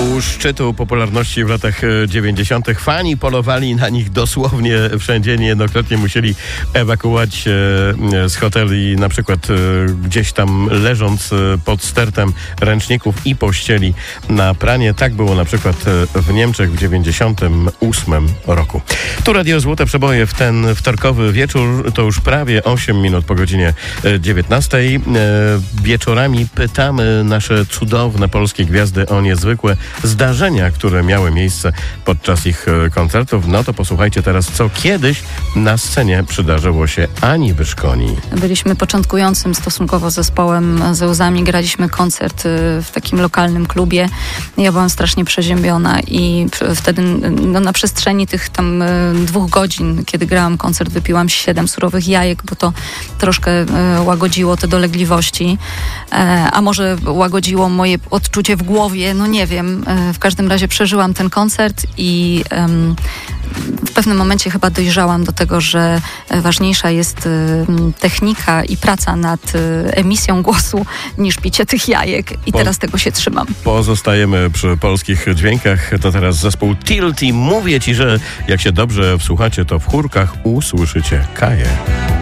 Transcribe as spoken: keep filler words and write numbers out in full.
U szczytu popularności w latach dziewięćdziesiątych fani polowali na nich dosłownie wszędzie. Niejednokrotnie musieli ewakuować się z hoteli, na przykład gdzieś tam leżąc pod stertem ręczników i pościeli na pranie. Tak było na przykład w Niemczech w dziewięćdziesiątym ósmym roku. Tu Radio Złote Przeboje w ten wtorkowy wieczór. To już prawie osiem minut po godzinie dziewiętnastej. Wieczorami pytamy nasze cudowne polskie gwiazdy o niezwykłe zdarzenia, które miały miejsce podczas ich koncertów. No to posłuchajcie teraz, co kiedyś na scenie przydarzyło się Ani Wyszkoni. Byliśmy początkującym stosunkowo zespołem ze łzami. Graliśmy koncert w takim lokalnym klubie. Ja byłam strasznie przeziębiona i wtedy no, na przestrzeni tych tam dwóch godzin, kiedy grałam koncert, wypiłam siedem surowych jajek, bo to troszkę łagodziło te dolegliwości. A może łagodziło moje odczucie w głowie, no nie wiem. W każdym razie przeżyłam ten koncert i um, w pewnym momencie chyba dojrzałam do tego, że ważniejsza jest um, technika i praca nad um, emisją głosu niż picie tych jajek. I po, teraz tego się trzymam. Pozostajemy przy polskich dźwiękach. To teraz zespół Tilt i mówię ci, że jak się dobrze wsłuchacie, to w chórkach usłyszycie Kaję.